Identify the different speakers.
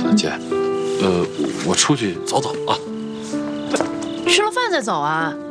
Speaker 1: 姐，我出去走走啊。
Speaker 2: 吃了饭再走啊？